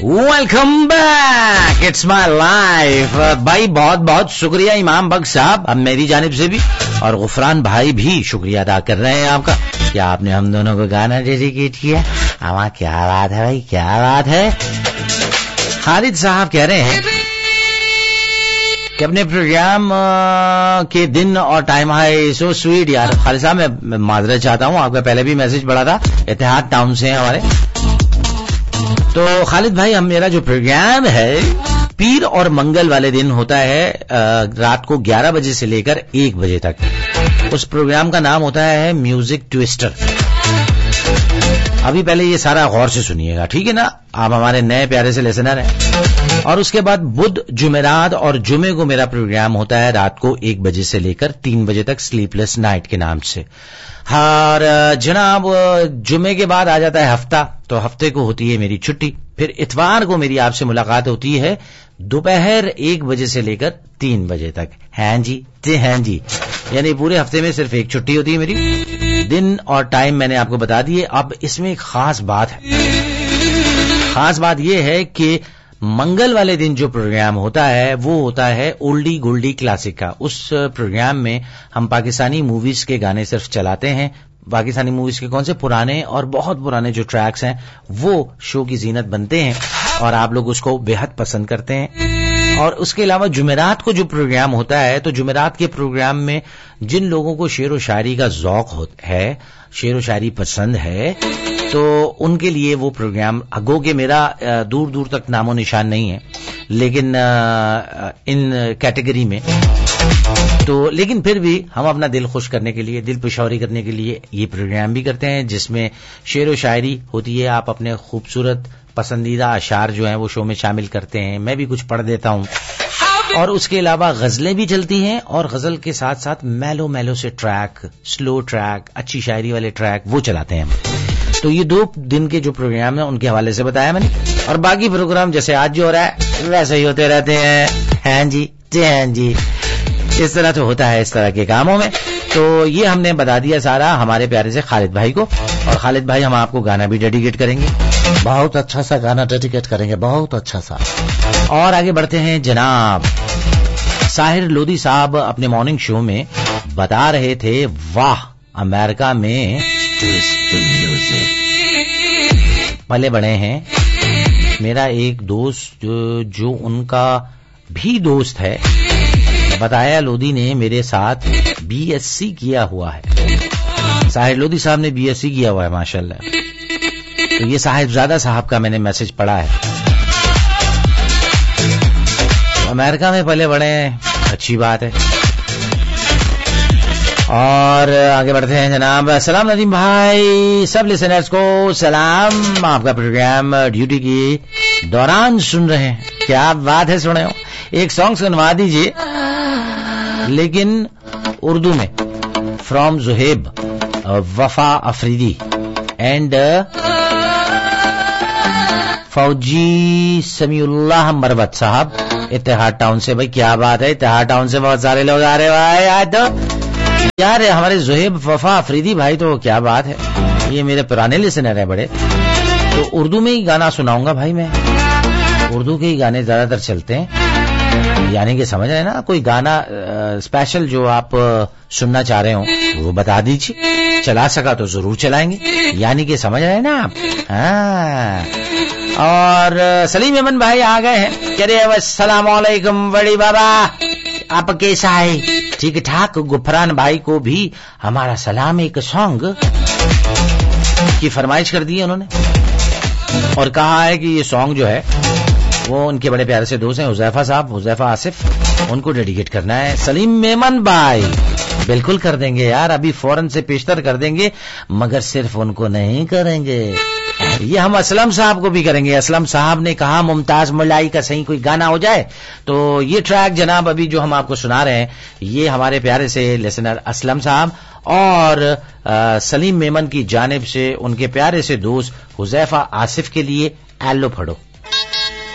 Welcome back, it's my life. भाई बहुत बहुत शुक्रिया इमाम बख्श साहब, अब मेरी जानिब से भी और गुफरान भाई भी शुक्रिया अदा कर रहे हैं आपका कि आपने हम दोनों को गाना डेडिकेट किया। हमारा क्या बात है भाई, क्या बात है। खालिद साहब कह रहे हैं कि अपने प्रोग्राम के दिन और टाइम है सो स्वीट। यार खालिद साहब मैं माजरत चाहता हूँ, आपका पहले भी मैसेज पड़ा था, इत्तेहाद टाउन से हैं हमारे। तो खालिद भाई, हम मेरा जो प्रोग्राम है पीर और मंगल वाले दिन होता है रात को 11 बजे से लेकर 1 बजे तक। उस प्रोग्राम का नाम होता है म्यूजिक ट्विस्टर। अभी पहले ये सारा गौर से सुनिएगा, ठीक है ना, आप हमारे नए प्यारे से लिसनर हैं। और उसके बाद बुध, जुमेरात और जुमे को मेरा प्रोग्राम होता है रात को 1 बजे से लेकर 3 बजे तक, स्लीपलेस नाइट के नाम से। और जनाब जुमे के बाद आ जाता है हफ्ता, तो हफ्ते को होती है मेरी छुट्टी। फिर इतवार को मेरी आपसे मुलाकात होती है दोपहर 1 बजे से लेकर 3 बजे तक। हैं जी, यानी पूरे हफ्ते में सिर्फ एक छुट्टी होती है मेरी। दिन और टाइम मैंने आपको बता दिए। अब इसमें एक खास बात है, खास बात यह है कि मंगल वाले दिन जो प्रोग्राम होता है वो होता है ओल्डी गोल्डी क्लासिक का। उस प्रोग्राम में हम पाकिस्तानी मूवीज के गाने सिर्फ चलाते हैं। पाकिस्तानी मूवीज के कौन से पुराने और बहुत पुराने जो ट्रैक्स हैं वो शो की जीनत बनते हैं और आप लोग उसको बेहद पसंद करते हैं। और उसके अलावा जुमेरात को जो प्रोग्राम होता है, तो जुमेरात के प्रोग्राम में जिन लोगों को शेर व शायरी का जौक है, शेर व शायरी पसंद है, तो उनके लिए वो प्रोग्राम, अगो के मेरा दूर दूर तक नामो निशान नहीं है लेकिन इन कैटेगरी में, तो लेकिन फिर भी हम अपना दिल खुश करने के लिए, दिल पेशौरी करने के लिए ये प्रोग्राम भी करते हैं जिसमें शेर व शायरी होती है। आप अपने खूबसूरत पसंदीदा अशार जो हैं वो शो में शामिल करते हैं, मैं भी कुछ पढ़ देता हूं। और उसके अलावा गजलें भी चलती हैं और गजल के साथ साथ मैलो मैलो से ट्रैक, स्लो ट्रैक, अच्छी शायरी वाले ट्रैक वो चलाते हैं। तो ये 2 दिन के जो प्रोग्राम है उनके हवाले से बताया मैंने। और बाकी प्रोग्राम जैसे आज जो हो रहा है वैसे ही होते रहते हैं। हैं जी, इस तरह तो होता है इस तरह के कामों में। तो ये हमने बता दिया सारा हमारे प्यारे से खालिद भाई को। और खालिद भाई, हम आपको गाना भी डेडिकेट करेंगे, बहुत अच्छा सा गाना डेडिकेट करेंगे, बहुत अच्छा सा। और आगे बढ़ते हैं जनाब। साहिर लोधी साहब अपने मॉर्निंग शो में बता रहे थे, वाह अमेरिका में पले बड़े हैं। मेरा एक दोस्त जो उनका भी दोस्त है, बताया लोधी ने मेरे साथ BSc किया हुआ है। साहिर लोधी साहब ने BSc किया हुआ है माशाल्लाह। तो ये साहिबजादा साहब का मैंने मैसेज पढ़ा है। अमेरिका में पले बड़े हैं, अच्छी बात है। और आगे बढ़ते हैं जनाब। सलाम नदीम भाई, सब लिसनर्स को सलाम। आपका प्रोग्राम ड्यूटी के दौरान सुन रहे हैं, क्या बात है। सुने हो, एक सॉन्ग सुनवा दीजिए लेकिन उर्दू में, फ्रॉम जुहेब वफा अफरीदी एंड फौजी समीउल्लाह मरबत साहब, इत्तेहाद टाउन से। भाई क्या बात है, इत्तेहाद टाउन से बहुत सारे लोग आ रहे भाई आज तो। यार हमारे जुहेब वफा अफरीदी भाई, तो क्या बात है, ये मेरे पुराने लिसनर है बड़े। तो उर्दू में ही गाना सुनाऊंगा भाई मैं, उर्दू के ही गाने ज्यादातर चलते हैं, यानी कि समझ रहे ना। कोई गाना स्पेशल जो आप सुनना चाह रहे हो वो बता दीजिए, चला सका तो जरूर चलाएंगे, यानी कि समझ रहे ना आप। हाँ। और सलीम अमन भाई आ गए हैं, कह रहे अस्सलाम वालेकुम बड़ी बाबा, आप कैसा है? ठीक ठाक। गुफरान भाई को भी हमारा सलाम। एक सॉन्ग की फरमाइश कर दी है उन्होंने और कहा है कि ये सॉन्ग जो है वो उनके बड़े प्यारे से दोस्त हैं हुजैफा साहब, हुजैफा आसिफ, उनको डेडिकेट करना है। सलीम मेमन भाई बिल्कुल कर देंगे यार, अभी फौरन से पेशतर कर देंगे, मगर सिर्फ उनको नहीं करेंगे, ये हम असलम साहब को भी करेंगे। असलम साहब ने कहा मुमताज मुलाई का सही कोई गाना हो जाए, तो ये ट्रैक जनाब अभी जो हम आपको सुना रहे हैं ये हमारे प्यारे से लिसनर असलम साहब और सलीम मेमन की जानिब से उनके प्यारे से दोस्त हुजैफा आसिफ के लिए एलो फड़ो।